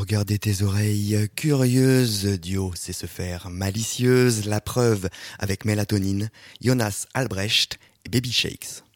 Regardez tes oreilles curieuses, Dio sait se faire malicieuse, la preuve avec Mélatonine, Jonas Albrecht et Baby Shakes.